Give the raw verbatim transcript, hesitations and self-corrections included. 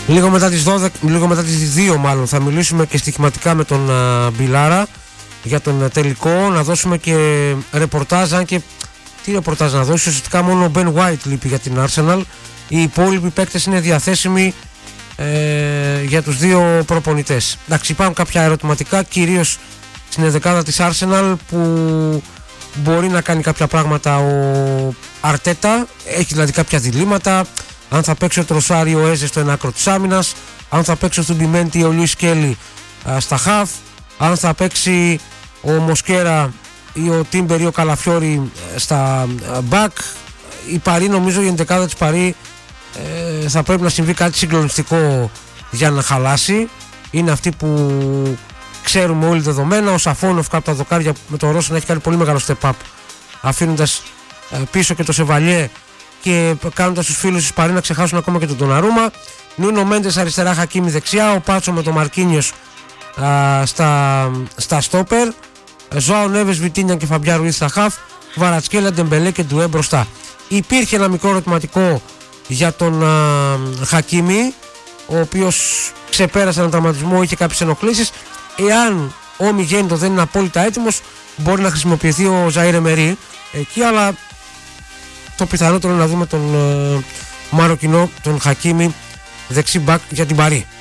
Λίγο μετά τις δώδεκα, λίγο μετά τις δύο μάλλον θα μιλήσουμε και στοιχηματικά με τον uh, Μπιλάρα για τον uh, τελικό, να δώσουμε και ρεπορτάζ, αν και τι ρεπορτάζ να δώσει, ουσιαστικά μόνο ο Ben White λείπει για την Arsenal, οι υπόλοιποι παίκτες είναι διαθέσιμοι ε, για τους δύο προπονητές. Εντάξει, υπάρχουν κάποια ερωτηματικά, κυρίως στην ενδεκάδα της Arsenal που μπορεί να κάνει κάποια πράγματα ο Αρτέτα, έχει δηλαδή κάποια διλήμματα, αν θα παίξει ο Τροσάρι ο Έζε στο ένα άκρο της άμυνας, αν θα παίξει ο Στουμπιμέντι ο Λουίς Κέλλι στα χαφ, αν θα παίξει ο Μοσκέρα ή ο Τίμπερ ή ο Καλαφιόρι στα μπακ. Η Παρί, νομίζω η ενδεκάδα της Παρί ε, θα πρέπει να συμβεί κάτι συγκλονιστικό για να χαλάσει. Είναι αυτή που ξέρουμε όλοι δεδομένα. Ο Σαφόνοφ κάπου τα δοκάρια με τον Ρώσο να έχει κάνει πολύ μεγάλο step up, αφήνοντας ε, πίσω και το Σεβαλιέ και κάνοντας τους φίλους της Παρί να ξεχάσουν ακόμα και τον Ντοναρούμα. Νούνο Μέντες αριστερά, Χακίμι δεξιά, ο Πάτσο με τον Μαρκίνιος α, στα, στα στόπερ, Ζωάο Νέβες, Βιτίνια και Φαμπιά Ρουίθ στα χαφ, Βαρατσκέλα, Ντεμπελέ και Ντουέ μπροστά. Υπήρχε ένα μικρό ερωτηματικό για τον α, Χακίμι, ο οποίος ξεπέρασε έναν τραυματισμό, είχε κάποιες ενοχλήσεις. Εάν ο Μιγέννητο δεν είναι απόλυτα έτοιμος, μπορεί να χρησιμοποιηθεί ο Ζαΐρ Εμερί εκεί, αλλά το πιθανότερο είναι να δούμε τον ε, Μαροκινό, τον Χακίμι δεξί μπακ για την Παρί.